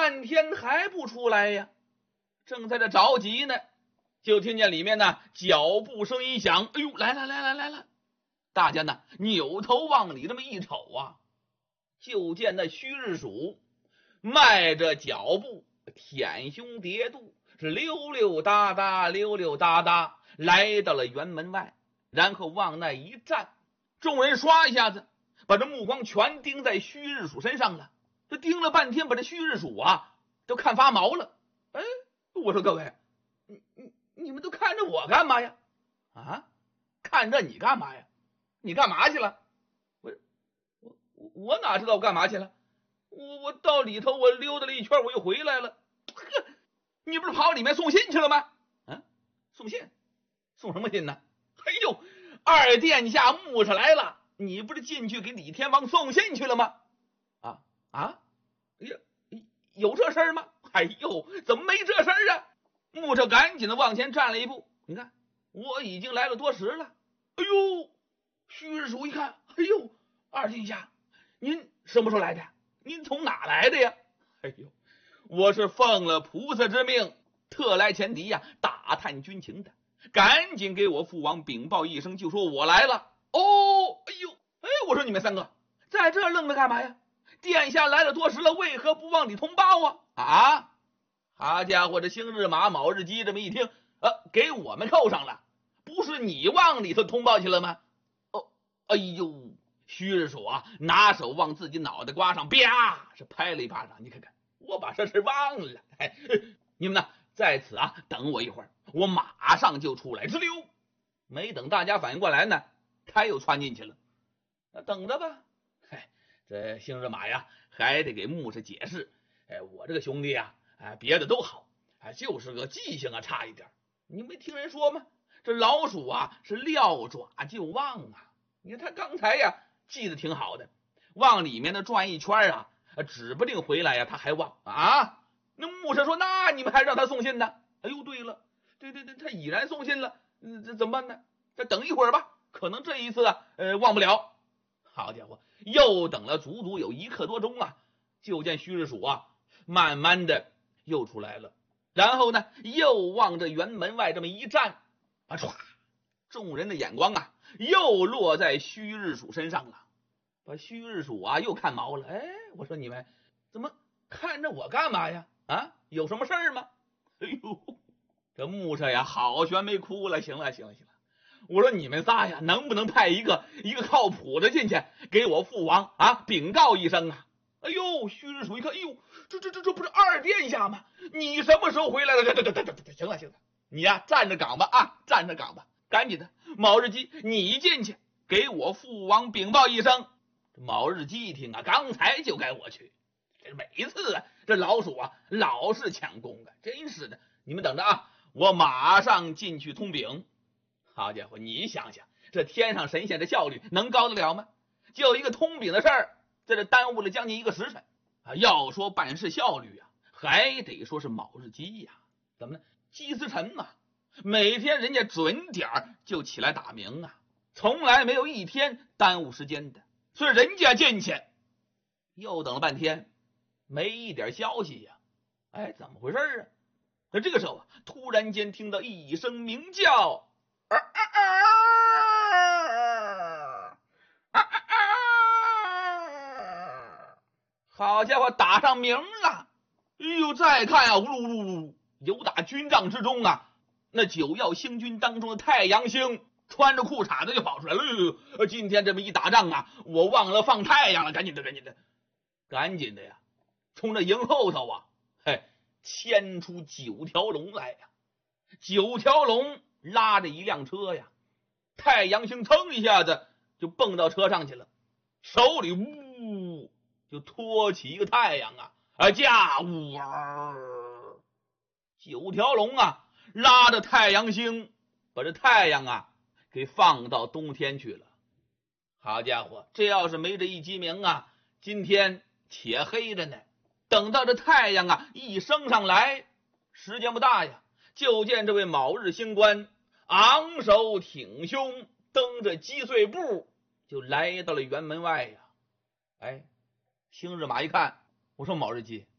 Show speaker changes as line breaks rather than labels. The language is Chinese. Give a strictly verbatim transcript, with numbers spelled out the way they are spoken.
半天还不出来呀，正在这着急呢，就听见里面呢脚步声一响，哎呦，来了来了来了！大家呢扭头往里这么一瞅啊，就见那虚日鼠迈着脚步，舔胸叠肚，是溜溜达达溜溜达达来到了辕门外，然后往那一站，众人刷一下子把这目光全盯在虚日鼠身上了。这盯了半天，把这虚日鼠啊都看发毛了。哎，我说各位，你你你们都看着我干嘛呀？啊，看着你干嘛呀？你干嘛去了？我我我哪知道我干嘛去了？我我到里头我溜达了一圈，我又回来了。呵，你不是跑里面送信去了吗？啊，送信？送什么信呢？哎呦，二殿下穆氏来了，你不是进去给李天王送信去了吗？啊啊，有有这事儿吗？哎呦，怎么没这事儿啊？穆氏赶紧的往前站了一步，你看我已经来了多时了。哎呦，虚日鼠一看，哎呦，二殿下，您什么时候来的？您从哪来的呀？哎呦，我是奉了菩萨之命，特来前敌呀，打探军情的，赶紧给我父王禀报一声，就说我来了。哦，哎呦，哎，我说你们三个在这愣着干嘛呀？殿下来了多时了，为何不往里通报啊？啊，好家伙，这星日马、卯日鸡这么一听，呃，给我们扣上了，不是你往里头通报去了吗？哦，哎呦，虚日鼠啊，拿手往自己脑袋瓜上啪是拍了一巴掌。你看看，我把这事忘了。哎，你们呢，在此啊等我一会儿，我马上就出来。哧溜，没等大家反应过来呢，他又窜进去了。那等着吧。哎，这星日马呀，还得给穆氏解释。哎，我这个兄弟啊，哎，别的都好，哎，就是个记性啊差一点。你没听人说吗？这老鼠啊是撂爪就忘啊。你看他刚才呀记得挺好的，往里面的转一圈啊，指不定回来呀他还忘啊。那穆氏说，那你们还让他送信呢？哎呦，对了，对对对，他已然送信了，嗯，这怎么办呢？再等一会儿吧，可能这一次啊，呃，忘不了。好家伙，又等了足足有一刻多钟啊，就见虚日鼠啊慢慢的又出来了，然后呢又往这辕门外这么一站，啊唰，众人的眼光啊又落在虚日鼠身上了，把虚日鼠啊又看毛了。哎，我说你们怎么看着我干嘛呀？啊，有什么事儿吗？哎呦，这穆氏呀好悬没哭了。行了行了行了，我说你们仨呀，能不能派一个一个靠谱的进去，给我父王啊禀告一声啊？哎呦，虚日鼠一看，哎呦，这这这这不是二殿下吗？你什么时候回来的？对对对对对，行了行了，你呀站着岗吧啊，站着岗吧，赶紧的。卯日鸡，你进去给我父王禀报一声。卯日鸡一听啊，刚才就该我去，这每一次啊，这老鼠啊老是抢功啊，真是的。你们等着啊，我马上进去通禀。好家伙，你想想，这天上神仙的效率能高得了吗？就一个通禀的事儿，在这耽误了将近一个时辰啊！要说办事效率啊，还得说是卯日鸡呀。怎么呢？鸡司晨嘛，每天人家准点就起来打鸣啊，从来没有一天耽误时间的。所以人家进去又等了半天，没一点消息呀。哎，怎么回事啊？那这个时候啊，突然间听到一声鸣叫。啊啊啊啊啊！好家伙，打上鸣了！哎呦，再看啊，呜噜噜噜，由打军帐之中啊，那九曜星君当中的太阳星穿着裤衩子就跑出来了。哎，今天这么一打仗啊，我忘了放太阳了，赶紧的，赶紧的，赶紧的呀！从这营后头啊，嘿，牵出九条龙来呀！九条龙拉着一辆车呀，太阳星噌一下子就蹦到车上去了，手里呜就托起一个太阳啊，啊驾呜啊，九条龙啊拉着太阳星，把这太阳啊给放到冬天去了。好家伙，这要是没这一鸡鸣啊，今天且黑着呢。等到这太阳啊一升上来，时间不大呀，就见这位卯日星官昂首挺胸，蹬着击碎步就来到了辕门外呀。哎，星日马一看，我说卯日鸡，